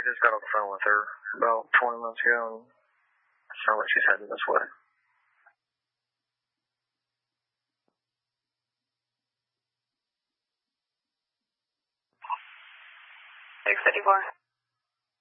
just got off the phone with her about 20 minutes ago, and it sounds like she's heading this way. 654.